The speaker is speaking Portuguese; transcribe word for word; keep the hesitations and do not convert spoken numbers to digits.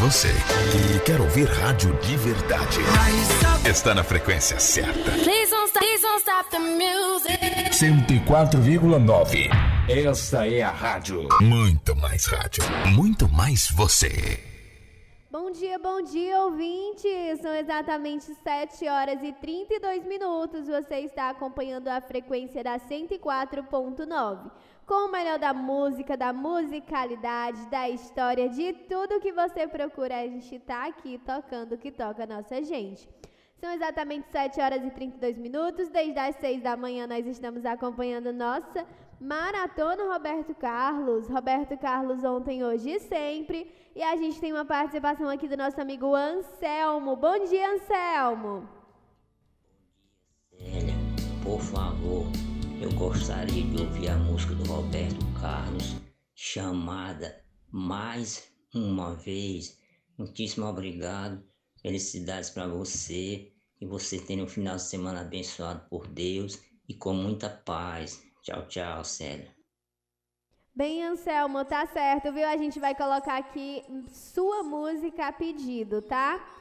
você e quer ouvir rádio de verdade, está na frequência certa. cento e quatro vírgula nove. Esta é a rádio. Muito mais rádio, muito mais você. Bom dia, bom dia, ouvintes! São exatamente sete horas e trinta e dois minutos. Você está acompanhando a frequência da cento e quatro ponto nove. Com o melhor da música, da musicalidade, da história, de tudo que você procura, a gente está aqui tocando o que toca a nossa gente. São exatamente sete horas e trinta e dois minutos. Desde as seis da manhã nós estamos acompanhando nossa Maratona Roberto Carlos. Roberto Carlos ontem, hoje e sempre. E a gente tem uma participação aqui do nosso amigo Anselmo. Bom dia, Anselmo. Bom dia, Célia. Por favor, eu gostaria de ouvir a música do Roberto Carlos, chamada Mais Uma Vez. Muitíssimo obrigado. Felicidades para você. E você tenha um final de semana abençoado por Deus e com muita paz. Tchau, tchau, Célia. Bem, Anselmo, tá certo, viu? A gente vai colocar aqui sua música a pedido, tá?